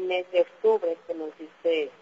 mes de octubre que nos dice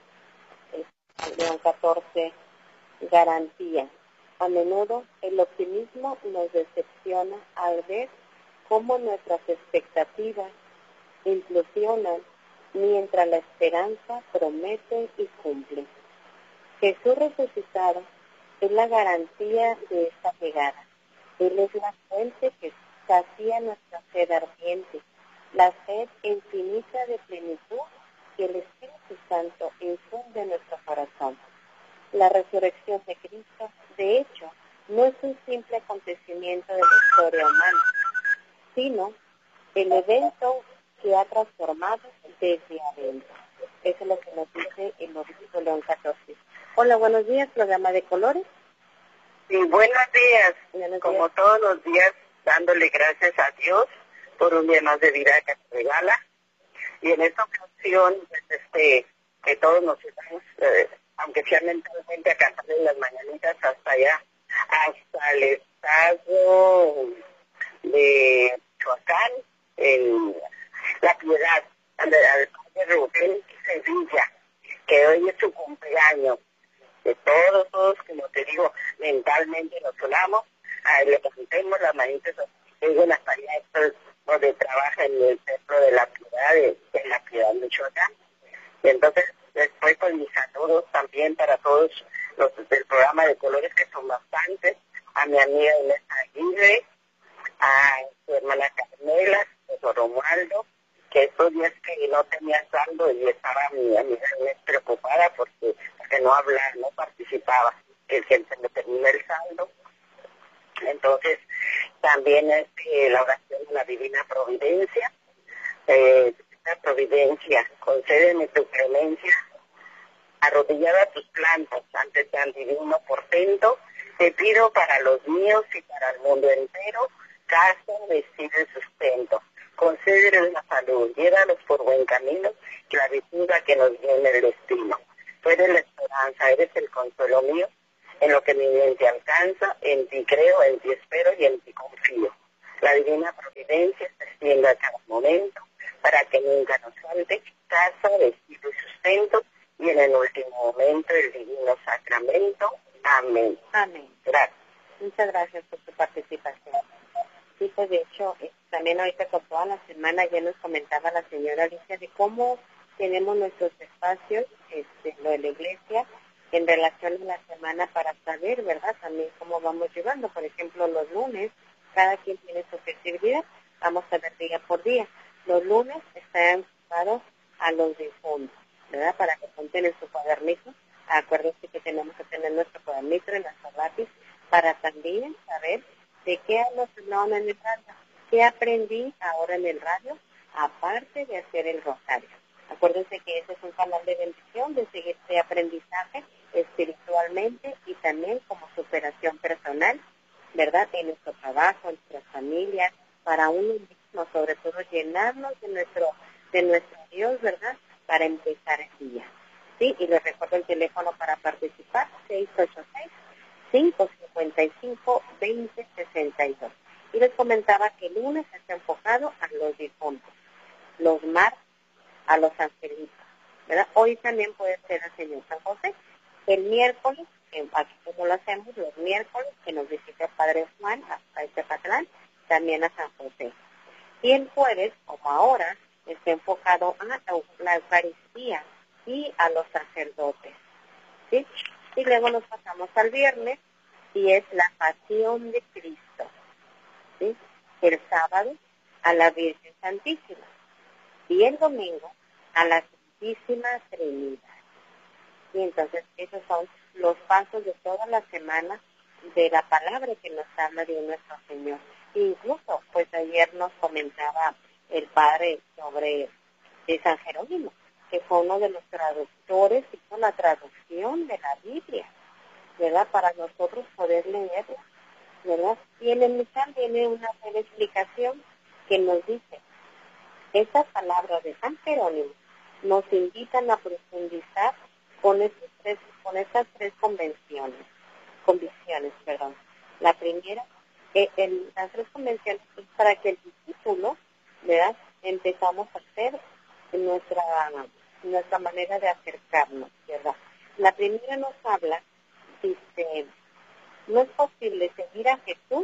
León 14, garantía. A menudo el optimismo nos decepciona al ver cómo nuestras expectativas implosionan mientras la esperanza promete y cumple. Jesús resucitado es la garantía de esta llegada. Él es la fuente que sacía nuestra sed ardiente, la sed infinita de plenitud que el Espíritu Santo infunde en nuestro corazón. La resurrección de Cristo, de hecho, no es un simple acontecimiento de la historia humana, sino el evento que ha transformado desde adentro. Eso es lo que nos dice el obispo León 14. Hola, buenos días, programa de colores. Sí, buenos días. Como todos los días, dándole gracias a Dios por un día más de vida que nos regala. Y en esta ocasión, pues, que todos nos estamos, aunque sea mentalmente, a cantarle las mañanitas hasta allá, hasta el estado de Michoacán, en La Piedad, al padre Rubén Sevilla, que hoy es su cumpleaños. De todos, como te digo, mentalmente nos sonamos, le cantemos las manitas, lleguen hasta allá, donde trabaja en el centro de La Piedad, en La Piedad, Michoacán. Y entonces, después, pues, mis saludos también para todos los del programa de colores, que son bastantes, a mi amiga Inés Aguirre, a su hermana Carmela, a su Romualdo, que estos días que no tenía saldo y estaba mi amiga Inés preocupada porque no hablaba, no participaba, que se me termina el saldo. Entonces, también la oración de la Divina Providencia, Divina Providencia, concédeme tu clemencia, arrodillada a tus plantas, ante tan divino portento, te pido para los míos y para el mundo entero, casa, vestido y sustento. Concédeles la salud, llévalos por buen camino, clavitud a que nos viene el destino. Tú eres la esperanza, eres el consuelo mío, en lo que mi mente alcanza, en ti creo, en ti espero y en ti confío. La divina providencia se extiende a cada momento, para que nunca nos falte casa, vestido y sustento, y en el último momento el divino sacramento. Amén. Amén. Gracias. Muchas gracias por tu participación. Sí, pues de hecho, también ahorita con toda la semana ya nos comentaba la señora Alicia de cómo tenemos nuestros espacios, lo de la iglesia, en relación a la semana para saber, ¿verdad? También cómo vamos llevando. Por ejemplo, los lunes, cada quien tiene su festividad, vamos a ver día por día. Los lunes están enfocados a los difuntos, ¿verdad? Para que apunten en su cuadernito. Acuérdense que tenemos que tener nuestro cuadernito en nuestro lápiz para también saber de qué nos hablaron en el radio, qué aprendí ahora en el radio, aparte de hacer el rosario. Acuérdense que ese es un canal de bendición, de seguir este aprendizaje espiritualmente y también como superación personal, ¿verdad? En nuestro trabajo, en nuestras familias, para uno mismo, sobre todo llenarnos de nuestro Dios, ¿verdad? Para empezar el día. Sí, y les recuerdo el teléfono para participar, 686-555-2062. Y les comentaba que el lunes está enfocado a los difuntos, los martes a los angelitos, ¿verdad? Hoy también puede ser el Señor San José. El miércoles, aquí como lo hacemos, los miércoles, que nos visita el Padre Juan hasta Tepatlán, también a San José. Y el jueves, como ahora, está enfocado a la Eucaristía y a los sacerdotes, ¿sí? Y luego nos pasamos al viernes, y es la Pasión de Cristo, ¿sí? El sábado, a la Virgen Santísima. Y el domingo, a la Santísima Trinidad. Y entonces, esos son los pasos de toda la semana de la palabra que nos habla de nuestro Señor. Incluso, pues ayer nos comentaba el Padre sobre San Jerónimo, que fue uno de los traductores, hizo la traducción de la Biblia, ¿verdad? Para nosotros poder leerla, ¿verdad? Y en el misal viene una breve explicación que nos dice, estas palabras de San Jerónimo nos invitan a profundizar con estas tres convicciones. La primera, las tres convenciones es para que el discípulo, ¿verdad? Empezamos a ser nuestra manera de acercarnos, ¿verdad? La primera nos habla, dice, no es posible seguir a Jesús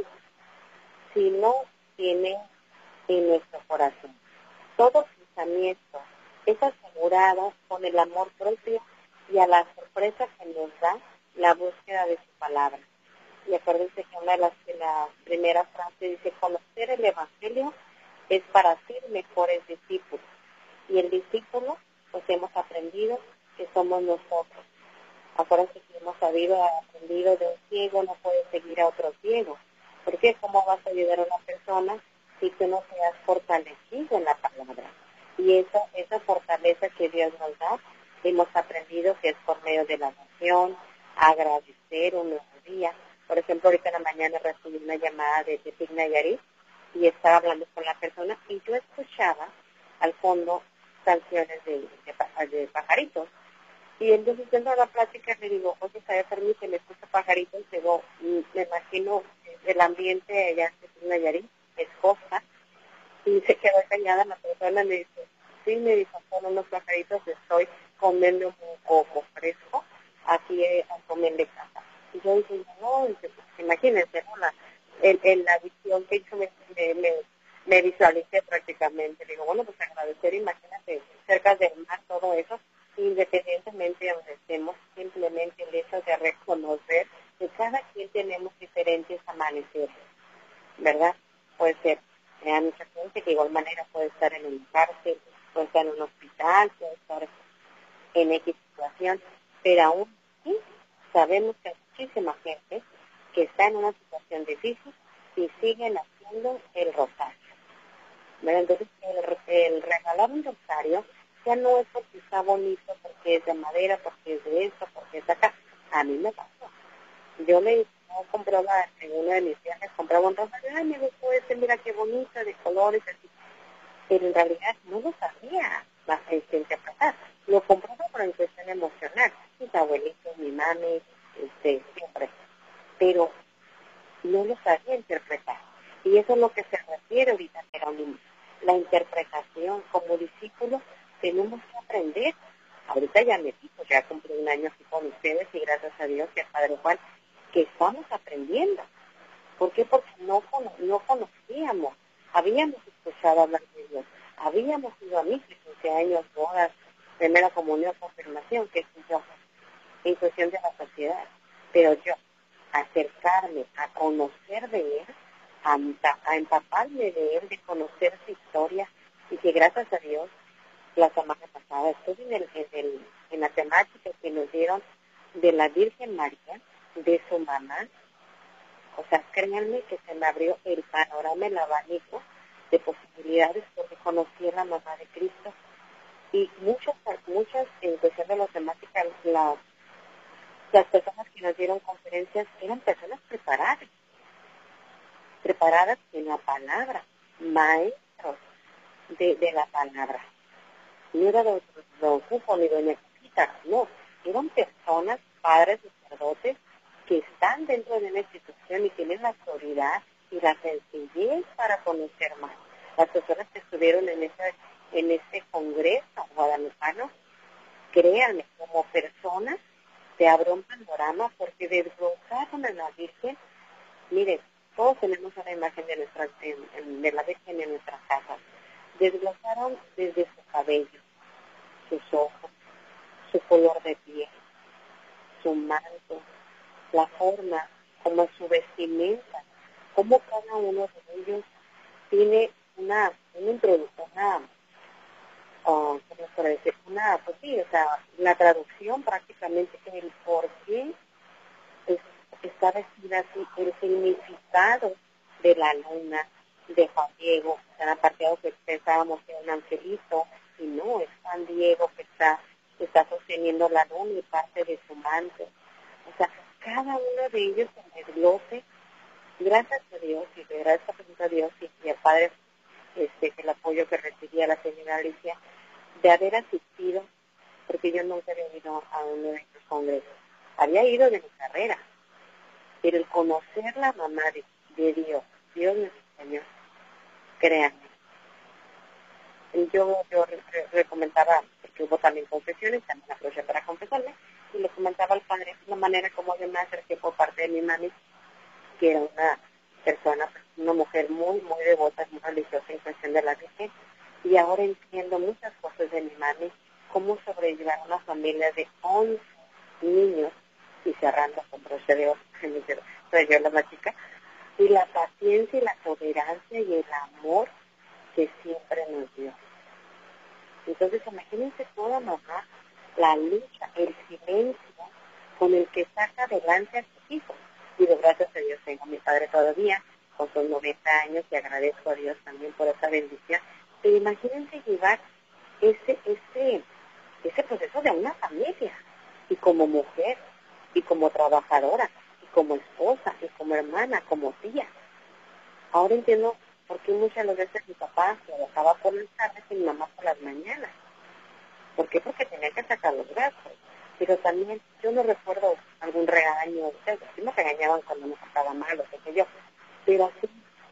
si no tiene en nuestro corazón. Todo pensamiento es asegurado con el amor propio y a la sorpresa que nos da la búsqueda de su palabra. Y acuérdense que una de las primeras frases dice, conocer el Evangelio es para ser mejores discípulos. Y el discípulo, pues hemos aprendido que somos nosotros. Acuérdense que hemos aprendido de un ciego, no puede seguir a otro ciego. ¿Por qué? ¿Cómo vas a ayudar a una persona si tú no te has fortalecido en la palabra? Y esa fortaleza que Dios nos da, hemos aprendido que es por medio de la oración, agradecer un nuevo día. Por ejemplo, ahorita en la mañana recibí una llamada de Tepic Nayarit y estaba hablando con la persona y yo escuchaba al fondo canciones de pajaritos. Y entonces dentro de la plática le digo, oye, ¿sabes? Permíteme, escucho pajaritos, pero me imagino el ambiente allá en Tepic Nayarit, es costa, y se quedó callada la persona, me dice, sí, me dijo, son unos pajaritos, estoy comiendo un coco fresco aquí a comer de casa. Y yo dije, no, pues, imagínense, ¿no? La visión que hizo me visualicé prácticamente. Digo, bueno, pues agradecer, imagínate, cerca del mar, todo eso, independientemente de donde estemos, simplemente el hecho de reconocer que cada quien tenemos diferentes amaneceres, ¿verdad? Puede ser, hay mucha gente que de igual manera puede estar en una cárcel, puede estar en un hospital, puede estar en X situación, pero aún sí sabemos que hay muchísima gente que está en una situación difícil y siguen haciendo el rosario. ¿Verdad? Entonces, el regalar un rosario ya no es porque está bonito, porque es de madera, porque es de esto, porque es de acá. A mí me pasó. Yo compraba en uno de mis viajes, compraba un rosario, ay, me gustó mira qué bonito, de colores, así. Pero en realidad no lo sabía interpretar. Lo compraba por cuestión emocional. Mis abuelitos, mi mami, siempre. Pero no lo sabía interpretar. Y eso es lo que se refiere ahorita, Jerónimo. La interpretación como discípulos tenemos que aprender. Ahorita ya me dijo, ya cumplí un año aquí con ustedes y gracias a Dios y al Padre Juan, que estamos aprendiendo. ¿Por qué? Porque no conocíamos, habíamos escuchado hablar de Dios, habíamos ido a misa, 15 años, bodas, primera comunión, confirmación, que es yo, en cuestión de la sociedad. Pero yo, acercarme a conocer de Él, a empaparme de Él, de conocer su historia, y que gracias a Dios, la semana pasada estuve en la temática que nos dieron de la Virgen María, de su mamá. O sea, créanme que se me abrió el panorama, el abanico de posibilidades, porque conocí a la mamá de Cristo. Y muchas en cuestión de las temáticas, las personas que nos dieron conferencias eran personas preparadas en la palabra, maestros de la palabra. No era don Cuco ni doña Cuquita, no, eran personas, padres, sacerdotes, que están dentro de una institución y tienen la autoridad y la sencillez para conocer más. Las personas que estuvieron en este congreso guadalupano, créanme, como personas, se abrió un panorama porque desglosaron a la Virgen. Miren, todos tenemos una imagen de de la Virgen en nuestras casas. Desglosaron desde su cabello, sus ojos, su color de piel, su manto, la forma, como su vestimenta, como cada uno de ellos tiene pues sí, o sea, la traducción prácticamente es el por qué está vestida así, el significado de la luna, de Juan Diego, tan apartado que pensábamos que era un angelito, y no, es Juan Diego que está sosteniendo la luna y parte de su manto. O sea, cada uno de ellos se desglose, gracias a Dios, y gracias a Dios y al Padre, el apoyo que recibía la señora Alicia, de haber asistido, porque yo nunca había ido a uno de estos congresos. Había ido de mi carrera, pero el conocer la mamá de Dios nuestro Señor, créanme, yo le comentaba, porque hubo también confesiones, también aproveché para confesarme, y le comentaba al padre la manera como yo me acerqué por parte de mi mami, que era una persona, una mujer muy, muy devota, muy religiosa en cuestión de la Virgen, y ahora entiendo muchas cosas de mi mami, cómo sobrellevar una familia de 11 niños, y cerrando con broche de oro, soy yo la más chica, y la paciencia y la tolerancia y el amor que siempre nos dio. Entonces, imagínense toda mamá, la lucha, el silencio con el que saca adelante a sus hijos. Y de gracias a Dios tengo a mi padre todavía, con sus 90 años, y agradezco a Dios también por esa bendición. Pero imagínense llevar ese proceso de una familia, y como mujer, y como trabajadora, y como esposa, y como hermana, como tía. Ahora entiendo por qué muchas veces mi papá trabajaba por las tardes y mi mamá por las mañanas. ¿Por qué? Porque tenía que sacar los gastos. Pero también yo no recuerdo algún regaño. Sí me regañaban cuando me sacaba mal, o qué sé yo. Pero así,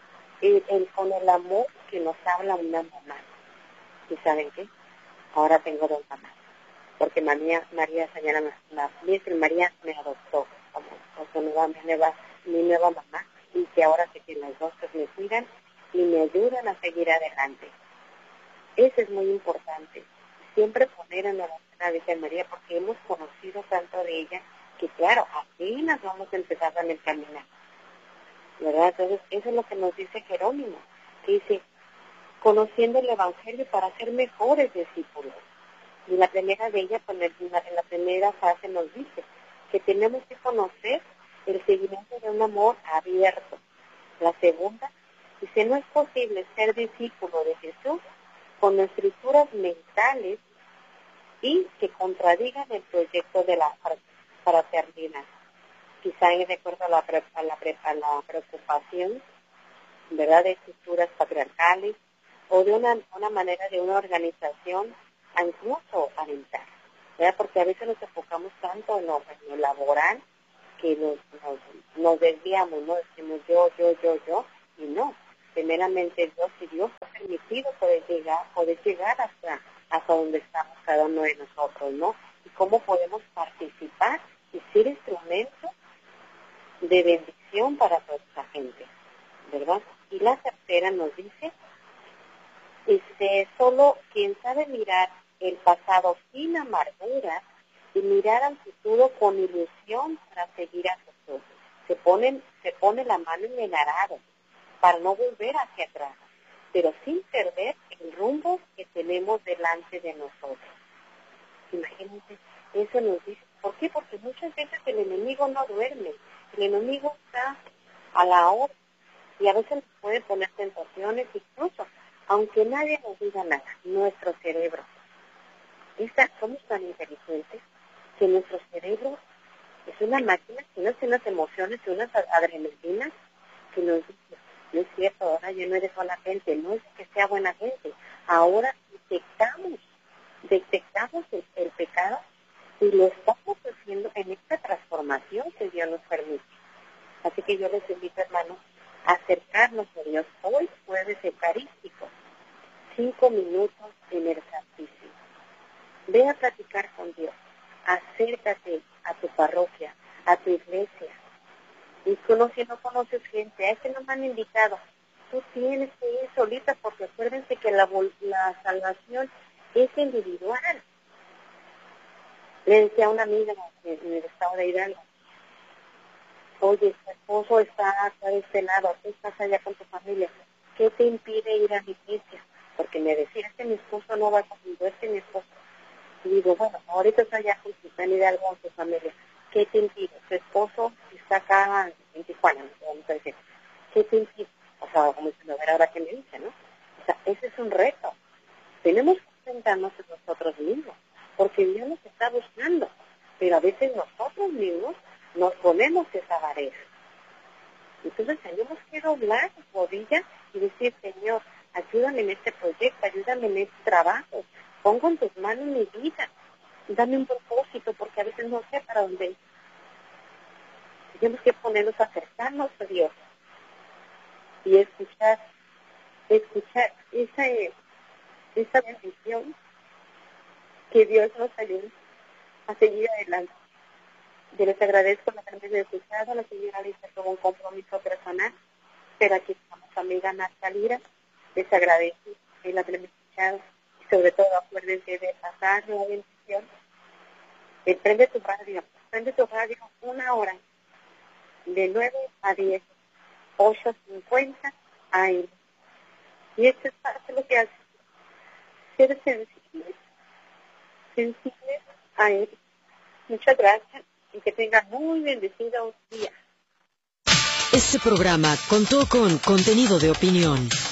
con el amor que nos habla una mamá. ¿Y saben qué? Ahora tengo 2 mamás. Porque María señora, María me adoptó como mi nueva mamá. Y que ahora sé que las dos pues me cuidan y me ayudan a seguir adelante. Eso es muy importante. Siempre poner en oración a Virgen María, porque hemos conocido tanto de ella que, claro, apenas vamos empezando en el caminar, ¿verdad? Entonces, eso es lo que nos dice Jerónimo, que dice, conociendo el Evangelio para ser mejores discípulos. Y la primera de ella, pues, en la primera fase nos dice que tenemos que conocer el seguimiento de un amor abierto. La segunda dice, no es posible ser discípulo de Jesús con estructuras mentales y que contradigan el proyecto de la fraternidad. Quizá en recuerdo a la preocupación, ¿verdad?, de estructuras patriarcales o de una manera de una organización, incluso parental, ¿verdad? Porque a veces nos enfocamos tanto en lo laboral que nos desviamos, ¿no? Decimos yo, y no. Primeramente Dios, y Dios ha permitido poder llegar hasta donde estamos cada uno de nosotros, ¿no? Y cómo podemos participar y ser instrumentos de bendición para toda esta gente, ¿verdad? Y la tercera nos dice, solo quien sabe mirar el pasado sin amargura y mirar al futuro con ilusión para seguir a Jesús. Se pone la mano en el arado para no volver hacia atrás, pero sin perder el rumbo que tenemos delante de nosotros. Imagínense, eso nos dice, ¿por qué? Porque muchas veces el enemigo no duerme, el enemigo está a la hora y a veces nos puede poner tentaciones, incluso, aunque nadie nos diga nada, nuestro cerebro. Somos tan inteligentes que nuestro cerebro es una máquina que nos tiene unas emociones y unas adrenalinas que nos dice, no es cierto, ahora yo no eres buena gente, no es que sea buena gente, ahora detectamos el pecado y lo estamos haciendo en esta transformación que Dios nos permite. Así que yo les invito, hermanos, a acercarnos a Dios. Hoy jueves eucarístico, 5 minutos en el Santísimo. Ve a platicar con Dios, acércate a tu parroquia, a tu iglesia. Y si no conoces gente, a este no me han invitado. Tú tienes que ir solita, porque acuérdense que la salvación es individual. Le decía a una amiga en el estado de Hidalgo, oye, tu esposo está acá de este lado, tú estás allá con tu familia, ¿qué te impide ir a mi iglesia? Porque me decía, mi esposo no va conmigo, mi esposo. Y digo, bueno, ahorita está allá con Hidalgo con tu familia, ¿qué te impide? Tu esposo está acá en Tijuana, vamos a decir, ¿qué te impide? O sea, como diciendo, a ver ahora qué me dice, ¿no? O sea, ese es un reto. Tenemos que enfrentarnos a nosotros mismos, porque Dios nos está buscando, pero a veces nosotros mismos nos ponemos esa barrera. Entonces tenemos que doblar las rodillas y decir, Señor, ayúdame en este proyecto, ayúdame en este trabajo, pongo en tus manos mi vida, dame un propósito, porque a veces no sé para dónde ir. Tenemos que ponernos a acercarnos a Dios y escuchar esta bendición, que Dios nos ayude a seguir adelante. Yo les agradezco la haberme escuchado, la señora Lisa tuvo un compromiso personal, pero aquí estamos, amiga Marta Lira, les agradezco el haberme escuchado, y sobre todo acuérdense de pasar la bendición. Prende tu radio 1 hora, de 9 a 10, 8:50 AM. Y esto es parte de lo que hace, ser sensibles a Él. Muchas gracias y que tengan muy bendecido día. Este programa contó con contenido de opinión.